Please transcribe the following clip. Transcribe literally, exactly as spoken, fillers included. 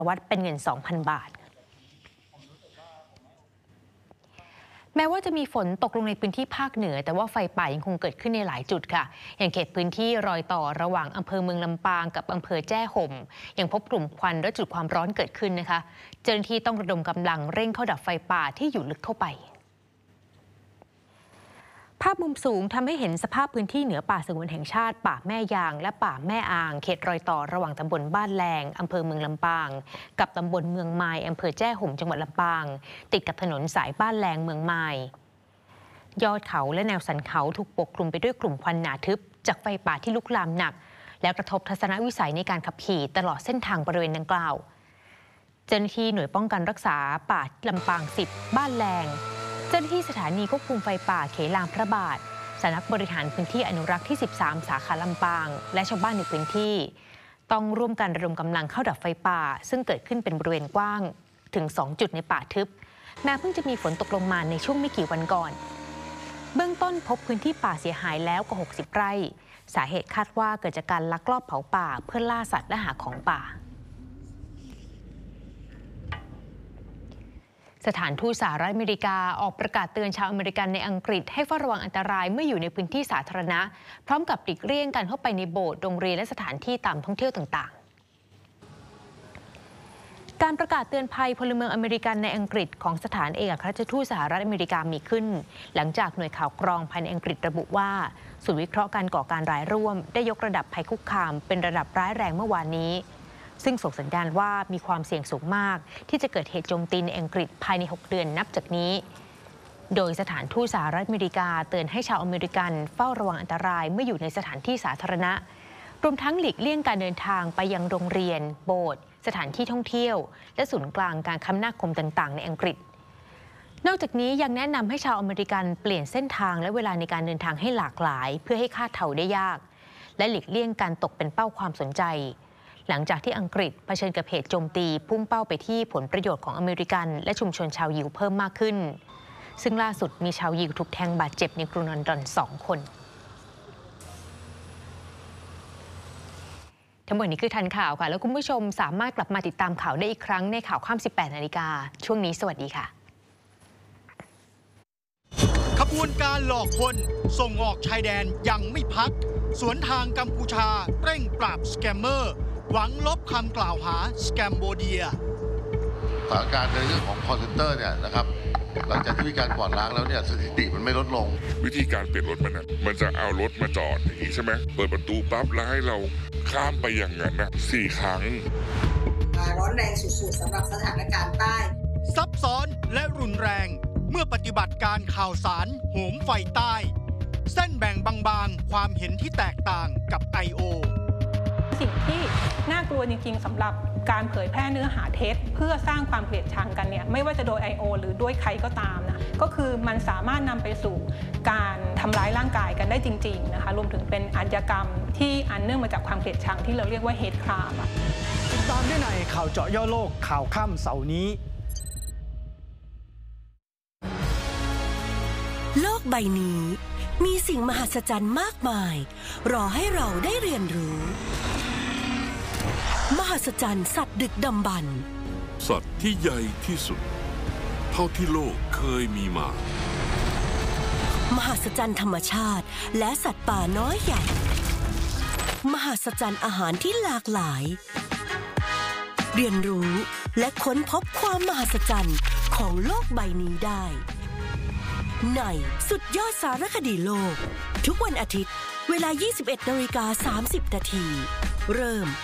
วัดเป็นเงิน สองพัน บาทแม้ว่าจะมีฝนตกลงในพื้นที่ภาคเหนือแต่ว่าไฟป่ายังคงเกิดขึ้นในหลายจุดค่ะอย่างเขตพื้นที่รอยต่อระหว่างอำเภอเมืองลำปางกับอำเภอแจ้ห่มยังพบกลุ่มควันและจุดความร้อนเกิดขึ้นนะคะเจ้าหน้าที่ต้องระดมกำลังเร่งเข้าดับไฟป่าที่อยู่ลึกเข้าไปภาพมุมสูงทำให้เห็นสภาพพื้นที่เหนือป่าสงวนแห่งชาติป่าแม่ยางและป่าแม่อ่างเขตรอยต่อระหว่างตำบลบ้านแลงอำเภอเมืองลำปางกับตำบลเมืองไม้อำเภอแจ้ห่มจังหวัดลำปางติดกับถนนสายบ้านแลงเมืองไม้ยอดเขาและแนวสันเขาถูกปกคลุมไปด้วยกลุ่มควันหนาทึบจากไฟป่าที่ลุกลามหนักและกระทบทัศนวิสัยในการขับขี่ตลอดเส้นทางบริเวณดังกล่าวเจ้าหน้าที่หน่วยป้องกันรักษาป่าลำปางสิบบ้านแลงเจ้าหน้าที่สถานีควบคุมไฟป่าเขลางพระบาทสำนักบริหารพื้นที่อนุรักษ์ที่สิบสามสาขาลำปางและชาวบ้านในพื้นที่ต้องร่วมกันระดมกำลังเข้าดับไฟป่าซึ่งเกิดขึ้นเป็นบริเวณกว้างถึงสองจุดในป่าทึบแม้เพิ่งจะมีฝนตกลงมาในช่วงไม่กี่วันก่อนเบื้องต้นพบพื้นที่ป่าเสียหายแล้วกว่าหกสิบไร่สาเหตุคาดว่าเกิดจากการลักลอบเผาป่าเพื่อล่าสัตว์และหาของป่าสถานทูตสหรัฐอเมริกาออกประกาศเตือนชาวอเมริกันในอังกฤษให้เฝ้าระวังอันตรายเมื่ออยู่ในพื้นที่สาธารณะพร้อมกับหลีกเลี่ยงการเข้าไปในโบสถ์โรงเรียนและสถานที่ตามท่องเที่ยวต่างๆการประกาศเตือนภัยพลเมืองอเมริกันในอังกฤษของสถานเอกอัครราชทูตสหรัฐอเมริกามีขึ้นหลังจากหน่วยข่าวกรองภายในอังกฤษระบุว่าศูนย์วิเคราะห์การก่อการร้ายร่วมได้ยกระดับภัยคุกคามเป็นระดับร้ายแรงเมื่อวานนี้ซึ่งส่งสัญญาณว่ามีความเสี่ยงสูงมากที่จะเกิดเหตุโจมตีในอังกฤษภายในหกเดือนนับจากนี้โดยสถานทูตสหรัฐอเมริกาเตือนให้ชาวอเมริกันเฝ้าระวังอันตรายเมื่ออยู่ในสถานที่สาธารณะรวมทั้งหลีกเลี่ยงการเดินทางไปยังโรงเรียนโบสถ์สถานที่ท่องเที่ยวและศูนย์กลางการคมนาคมต่างๆในอังกฤษนอกจากนี้ยังแนะนำให้ชาวอเมริกันเปลี่ยนเส้นทางและเวลาในการเดินทางให้หลากหลายเพื่อให้คาดเดาได้ยากและหลีกเลี่ยงการตกเป็นเป้าความสนใจหลังจากที่อังกฤษเผชิญกับเหตุโจมตีพุ่งเป้าไปที่ผลประโยชน์ของอเมริกันและชุมชนชาวยิวเพิ่มมากขึ้นซึ่งล่าสุดมีชาวยิวถูกแทงบาดเจ็บในกรุงลอนดอนสองคนทั้งหมดนี้คือทันข่าวค่ะแล้วคุณผู้ชมสามารถกลับมาติดตามข่าวได้อีกครั้งในข่าวค่ำ สิบแปดนาฬิกาช่วงนี้สวัสดีค่ะขบวนการหลอกคนส่งออกชายแดนยังไม่พักสวนทางกัมพูชาเร่งปราบสแกมเมอร์หวังลบคำกล่าวหาสแกมโบเดียสถานการณ์ในเรื่องของคอลเซ็นเตอร์เนี่ยนะครับหลังจากที่มีการกวาดล้างแล้วเนี่ยสถิติมันไม่ลดลงวิธีการเปลี่ยนรถมันนะมันจะเอารถมาจอดอย่างนี้ใช่ไหมเปิดประตูปั๊บแล้วให้เราข้ามไปอย่างนั้นนะสี่ครั้งร้อนแรงสุดๆสำหรับสถานการณ์ใต้ซับซ้อนและรุนแรงเมื่อปฏิบัติการข่าวสารโหมไฟใต้เส้นแบ่งบางๆความเห็นที่แตกต่างกับ ไอ โอสิ่งที่น่ากลัวจริงๆสำหรับการเผยแพร่เนื้อหาเท็จเพื่อสร้างความเกลียดชังกันเนี่ยไม่ว่าจะโดย ไอ โอ หรือด้วยใครก็ตามนะก็คือมันสามารถนำไปสู่การทำร้ายร่างกายกันได้จริงๆนะคะรวมถึงเป็นอาชญากรรมที่อันเนื่องมาจากความเกลียดชังที่เราเรียกว่าเฮทครามติดตามได้ในข่าวเจาะย่อโลกข่าวค่ำเสาร์นี้โลกใบนี้มีสิ่งมหัศจรรย์มากมายรอให้เราได้เรียนรู้มหัศจรรย์สัตว์ดึกดำบรรพ์สัตว์ที่ใหญ่ที่สุดเท่าที่โลกเคยมีมามหัศจรรย์ธรรมชาติและสัตว์ป่าน้อยใหญ่มหัศจรรย์อาหารที่หลากหลายเรียนรู้และค้นพบความมหัศจรรย์ของโลกใบนี้ได้ในสุดยอดสารคดีโลกทุกวันอาทิตย์เวลา ยี่สิบเอ็ดนาฬิกาสามสิบนาทีเริ่ม